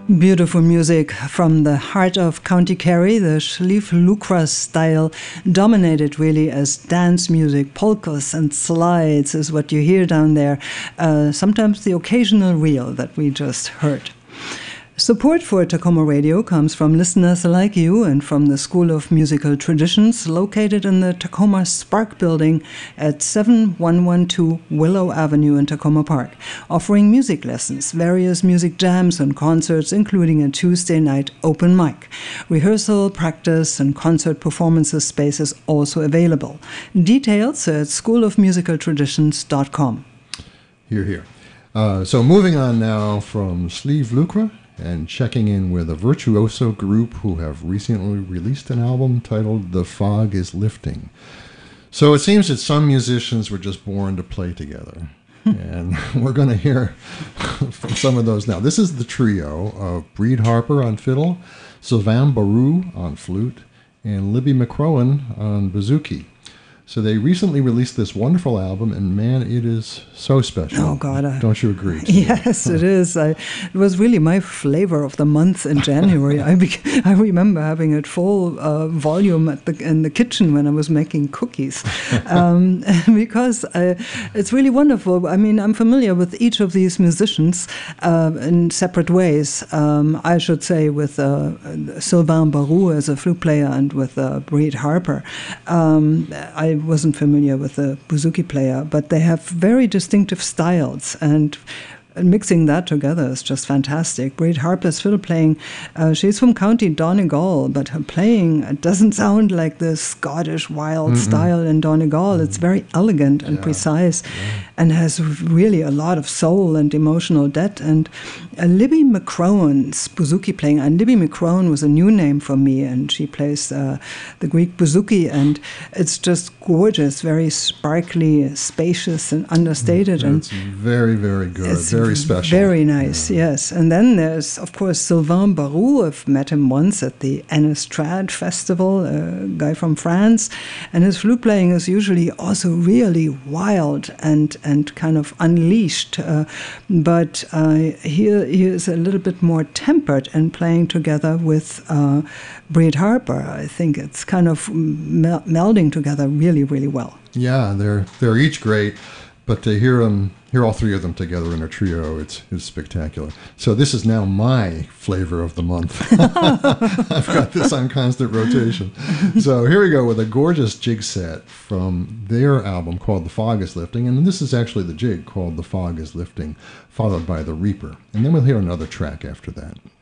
Beautiful music from the heart of County Kerry. The Sliabh Luachra style dominated really as dance music. Polkas and slides is what you hear down there. Sometimes the occasional reel that we just heard. Support for Tacoma Radio comes from listeners like you and from the School of Musical Traditions located in the Tacoma Spark Building at 7112 Willow Avenue in Tacoma Park, offering music lessons, various music jams and concerts, including a Tuesday night open mic. Rehearsal, practice, and concert performances space is also available. Details at schoolofmusicaltraditions.com. Hear, hear. So moving on now from Sliabh Luachra, and checking in with a virtuoso group who have recently released an album titled The Fog is Lifting. So it seems that some musicians were just born to play together. And we're going to hear from some of those now. This is the trio of Breed Harper on fiddle, Sylvain Barou on flute, and Libby McCrohan on bouzouki. So they recently released this wonderful album, and man, it is so special. Oh, God. Don't you agree? Yes, it is. It was really my flavor of the month in January. I remember having it full volume in the kitchen when I was making cookies. Because it's really wonderful. I mean, I'm familiar with each of these musicians in separate ways. I should say with Sylvain Barou as a flute player and with Breed Harper. I wasn't familiar with the bouzouki player, but they have very distinctive styles, and mixing that together is just fantastic. Breed Harper's fiddle playing, she's from County Donegal, but her playing doesn't sound like the Scottish wild style in Donegal. It's very elegant and precise, and has really a lot of soul and emotional depth. And Libby McCrohan's bouzouki playing, and Libby McCrohan was a new name for me, and she plays the Greek bouzouki, and it's just gorgeous, very sparkly, spacious, and understated. And it's very, very good. Very special. Very nice, yes. And then there's, of course, Sylvain Barou. I've met him once at the Innistrad Festival, a guy from France. And his flute playing is usually also really wild and kind of unleashed. But he is a little bit more tempered in playing together with Breed Harper. I think it's kind of melding together really, really well. Yeah, they're each great. But to hear all three of them together in a trio, it's spectacular. So this is now my flavor of the month. I've got this on constant rotation. So here we go with a gorgeous jig set from their album called The Fog is Lifting. And this is actually the jig called The Fog is Lifting, followed by The Reaper. And then we'll hear another track after that.